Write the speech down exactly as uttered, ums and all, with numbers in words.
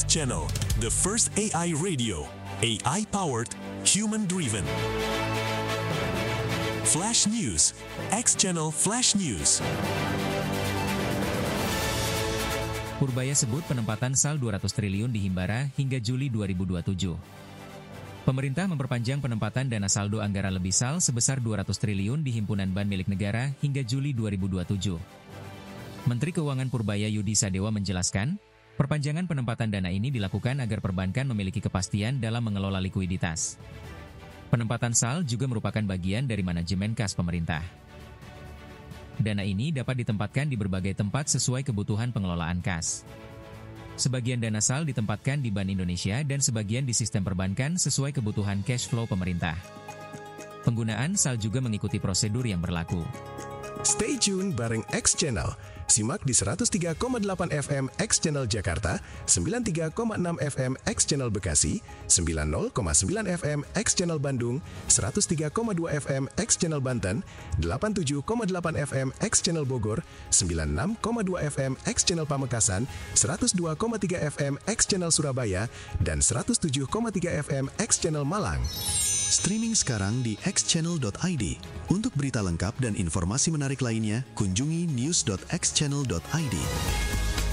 Channel, the first A I radio, A I-powered, human-driven. Flash News, X Channel Flash News. Purbaya sebut penempatan S A L dua ratus triliun di Himbara hingga Juli dua ribu dua puluh tujuh. Pemerintah memperpanjang penempatan dana saldo anggaran lebih S A L sebesar dua ratus triliun di Himpunan Bank milik negara hingga Juli dua ribu dua puluh tujuh. Menteri Keuangan Purbaya Yudi Sadewa menjelaskan, perpanjangan penempatan dana ini dilakukan agar perbankan memiliki kepastian dalam mengelola likuiditas. Penempatan S A L juga merupakan bagian dari manajemen kas pemerintah. Dana ini dapat ditempatkan di berbagai tempat sesuai kebutuhan pengelolaan kas. Sebagian dana S A L ditempatkan di Bank Indonesia dan sebagian di sistem perbankan sesuai kebutuhan cash flow pemerintah. Penggunaan S A L juga mengikuti prosedur yang berlaku. Stay tune bareng X Channel. Simak di seratus tiga koma delapan F M X Channel Jakarta, sembilan puluh tiga koma enam F M X Channel Bekasi, sembilan puluh koma sembilan F M X Channel Bandung, seratus tiga koma dua F M X Channel Banten, delapan puluh tujuh koma delapan F M X Channel Bogor, sembilan puluh enam koma dua F M X Channel Pamekasan, seratus dua koma tiga F M X Channel Surabaya, dan seratus tujuh koma tiga F M X Channel Malang. Streaming sekarang di x channel dot i d. Untuk berita lengkap dan informasi menarik lainnya, kunjungi news dot x channel dot i d.